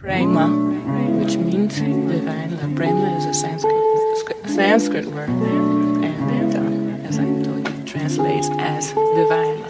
Prema, which means divine. Prema is a Sanskrit word, and as I told you, translates as divine.